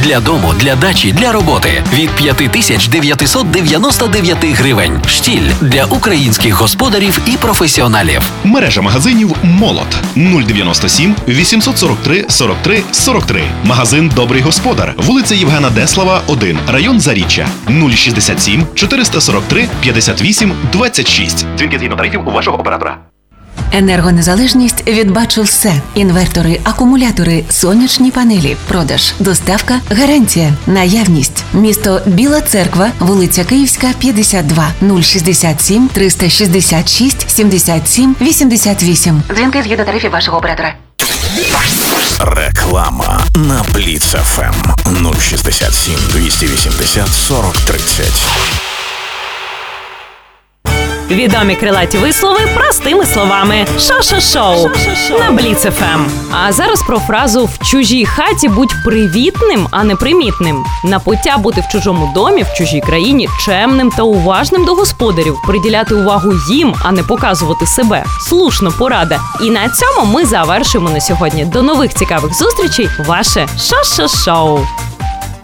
Для дому, для дачі, для роботи. Від 5999 гривень. Штіль для українських господарів і професіоналів. Мережа магазинів «Молот» 097 843 43 43. Магазин «Добрий господар», вулиця Євгена Деслава, 1, район Заріччя. 067 443 58 26. Дзвінки згідно тарифів у вашого оператора. Енергонезалежність від «Бачу все». Інвертори, акумулятори, сонячні панелі. Продаж, доставка, гарантія, наявність. Місто Біла Церква, вулиця Київська, 52. 067 366 77 88. Дзвінки згідно тарифів вашого оператора. Реклама на Бліц ФМ 067 280 40 30. Відомі крилаті вислови простими словами. Шо-шо-шоу на Бліц ФМ. А зараз про фразу «в чужій хаті будь привітним, а не примітним». На пуття бути в чужому домі, в чужій країні чемним та уважним до господарів, приділяти увагу їм, а не показувати себе. Слушна порада. І на цьому ми завершимо на сьогодні. До нових цікавих зустрічей. Ваше Шо-шо-шоу.